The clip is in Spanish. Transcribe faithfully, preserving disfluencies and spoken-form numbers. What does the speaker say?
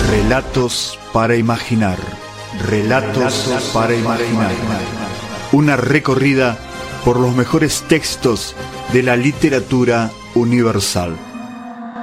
Relatos para imaginar. Relatos para imaginar. Una recorrida por los mejores textos de la literatura universal.